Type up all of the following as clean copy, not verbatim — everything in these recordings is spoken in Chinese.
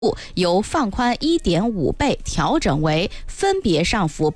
由放宽1.5倍调整为分别上浮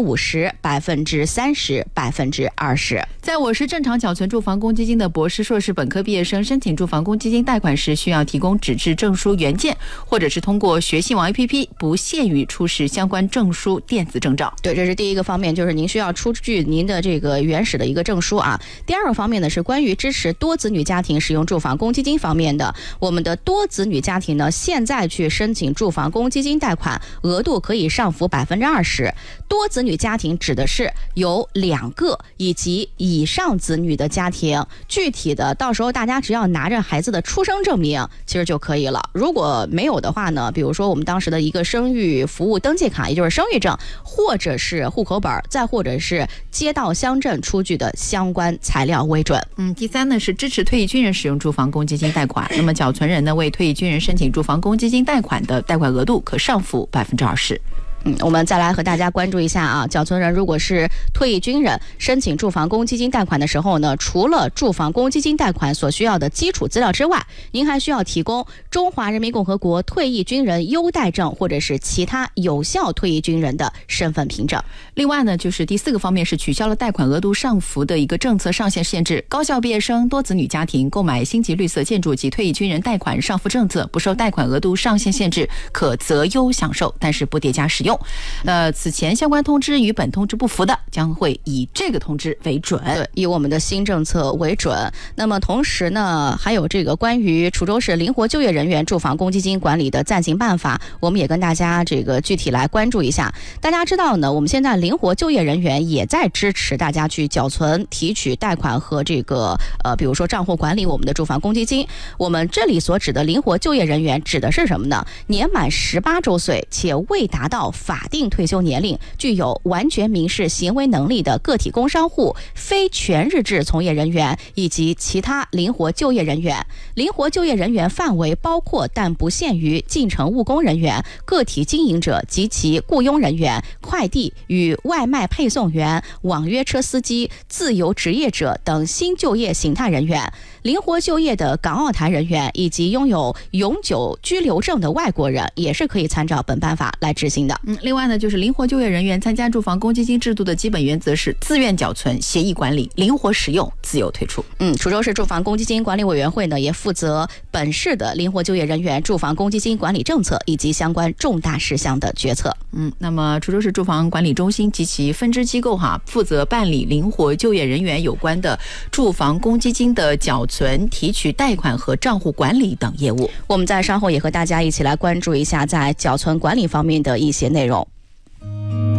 50%、30%、20%。 在我市正常缴存住房公积金的博士、硕士、本科毕业生申请住房公积金贷款时，需要提供纸质证书原件，或者是通过学信网 APP， 不限于出示相关证书电子证照。 对，这是第一个方面，就是您需要出具您的这个原始的一个证书啊。第二个方面呢，是关于支持多子女家庭使用住房公积金方面的。我们的多子女家庭呢，现在去申请住房公积金贷款，额度可以上浮20%。多子女家庭指的是有2个以及以上子女的家庭，具体的到时候大家只要拿着孩子的出生证明其实就可以了。如果没有的话呢，比如说我们当时的一个生育服务登记卡，也就是生育证，或者是户口本，再或者是街道乡镇出具的相关材料为准。 第三呢，是支持退役军人使用住房公积金贷款。那么缴存人呢，为退役军人申请住房公积金贷款的贷款额度可上浮20%。 我们再来和大家关注一下啊，缴存人如果是退役军人申请住房公积金贷款的时候呢，除了住房公积金贷款所需要的基础资料之外，您还需要提供中华人民共和国退役军人优待证或者是其他有效退役军人的身份凭证。 另外呢，就是第4个方面是取消了贷款额度上浮的一个政策上限限制，高校毕业生、多子女家庭购买星级绿色建筑及退役军人贷款上浮政策不受贷款额度上限限制，可择优享受，但是不叠加使用。此前相关通知与本通知不符的，将会以这个通知为准。 对，以我们的新政策为准。那么同时呢，还有这个关于滁州市灵活就业人员住房公积金管理的暂行办法，我们也跟大家这个具体来关注一下。大家知道呢，我们现在灵活就业人员也在支持大家去缴存、提取贷款和这个比如说账户管理我们的住房公积金。我们这里所指的灵活就业人员指的是什么呢？年满18周岁且未达到法定退休年龄，具有完全民事行为能力的个体工商户、非全日制从业人员以及其他灵活就业人员。灵活就业人员范围包括但不限于进城务工人员、个体经营者及其雇佣人员、快递与外卖配送员、网约车司机、自由职业者等新就业形态人员。灵活就业的港澳台人员以及拥有永久居留证的外国人也是可以参照本办法来执行的。 另外呢，就是灵活就业人员参加住房公积金制度的基本原则是自愿缴存、协议管理、灵活使用、自由退出。 滁州市住房公积金管理委员会呢，也负责本市的灵活就业人员住房公积金管理政策以及相关重大事项的决策。 那么滁州市住房管理中心及其分支机构负责办理灵活就业人员有关的住房公积金的缴存、提取贷款和账户管理等业务。 我们在稍后也和大家一起来关注一下在缴存管理方面的一些内容。